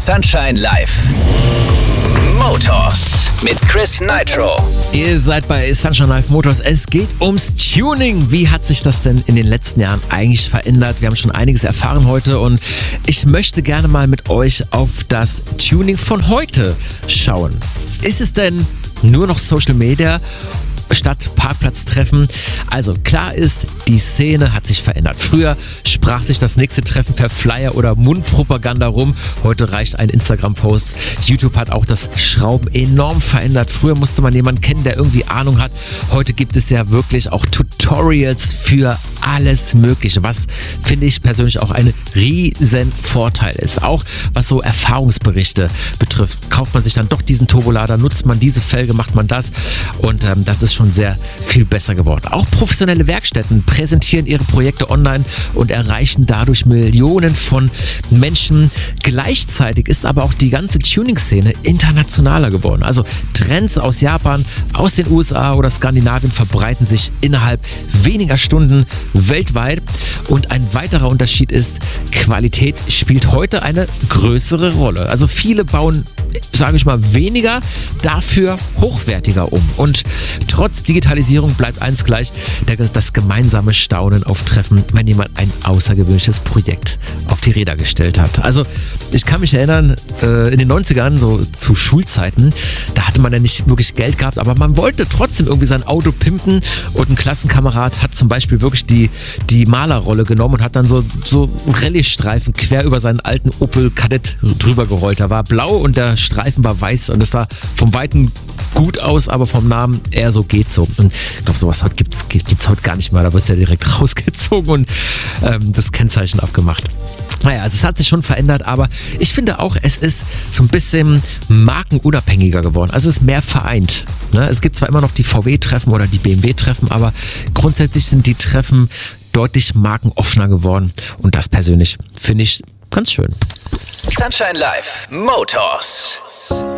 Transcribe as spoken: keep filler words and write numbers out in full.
Sunshine Live. Motors mit Chris Nitro. Ihr seid bei Sunshine Live Motors. Es geht ums Tuning. Wie hat sich das denn in den letzten Jahren eigentlich verändert? Wir haben schon einiges erfahren heute und ich möchte gerne mal mit euch auf das Tuning von heute schauen. Ist es denn nur noch Social Media statt Parkplatztreffen? Also klar ist, die Szene hat sich verändert. Früher sprach sich das nächste Treffen per Flyer oder Mundpropaganda rum. Heute reicht ein Instagram-Post. YouTube hat auch das Schrauben enorm verändert. Früher musste man jemanden kennen, der irgendwie Ahnung hat. Heute gibt es ja wirklich auch Tutorials für alles Mögliche, was finde ich persönlich auch ein riesen Vorteil ist. Auch was so Erfahrungsberichte betrifft. Kauft man sich dann doch diesen Turbolader, nutzt man diese Felge, macht man das und ähm, das ist schon sehr viel besser geworden. Auch professionelle Werkstätten präsentieren ihre Projekte online und erreichen dadurch Millionen von Menschen. Gleichzeitig ist aber auch die ganze Tuning-Szene internationaler geworden. Also Trends aus Japan, aus den U S A oder Skandinavien verbreiten sich innerhalb weniger Stunden weltweit. Und ein weiterer Unterschied ist, Qualität spielt heute eine größere Rolle. Also viele bauen, sage ich mal, weniger, dafür hochwertiger um. Und trotz Digitalisierung bleibt eins gleich, das gemeinsame Staunen auf Treffen, wenn jemand ein außergewöhnliches Projekt auf die Räder gestellt hat. Also ich kann mich erinnern, in den neunzigern, so zu Schulzeiten, da hatte man ja nicht wirklich Geld gehabt, aber man wollte trotzdem irgendwie sein Auto pimpen und ein Klassenkamerad hat zum Beispiel wirklich die, die Malerrolle genommen und hat dann so, so Rallye-Streifen quer über seinen alten Opel Kadett drüber gerollt. Da war blau und der Streifen war weiß und es sah vom Weiten gut aus, aber vom Namen eher so geht so. Und ich glaube, sowas heute gibt es heute gar nicht mehr. Da wird es ja direkt rausgezogen und ähm, das Kennzeichen abgemacht. Naja, also es hat sich schon verändert, aber ich finde auch, es ist so ein bisschen markenunabhängiger geworden. Also es ist mehr vereint. Ne? Es gibt zwar immer noch die V W-Treffen oder die B M W-Treffen, aber grundsätzlich sind die Treffen deutlich markenoffener geworden. Und das persönlich finde ich ganz schön. Sunshine Live Motors.